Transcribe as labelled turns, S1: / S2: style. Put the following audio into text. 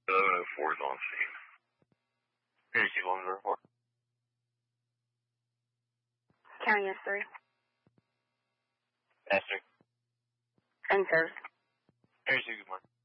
S1: 1104 is on scene. Here's you 104.
S2: County S3.
S1: S3.
S2: And service.
S1: Here's you, good morning.